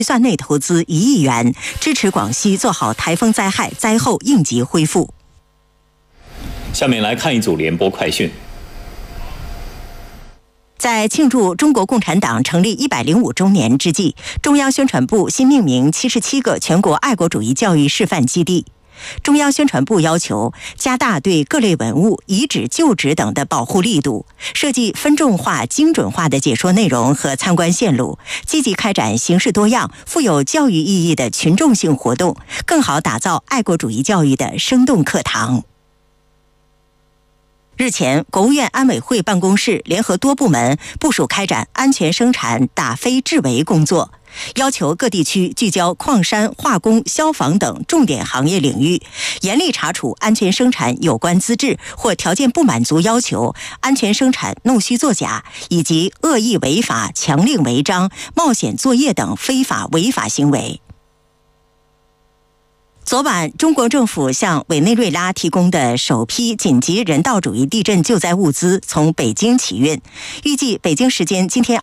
算内投资1亿元，支持广西做好台风灾害灾后应急恢复。 下面来看一组联播快讯。 在庆祝中国共产党成立105周年之际，中央宣传部新命名77个全国爱国主义教育示范基地。中央宣传部要求加大对各类文物、遗址、旧址等的保护力度，设计分众化、精准化的解说内容和参观线路，积极开展形式多样、富有教育意义的群众性活动，更好打造爱国主义教育的生动课堂。日前，国务院安委会办公室联合多部门部署开展安全生产打非治围工作，要求各地区聚焦矿山、化工、消防等重点行业领域，严厉查处安全生产有关资质或条件不满足要求、安全生产弄虚作假以及恶意违法、强令违章、冒险作业等非法违法行为。昨晚，中国政府向委内瑞拉提供的首批紧急人道主义地震救灾物资从北京起运，预计北京时间今天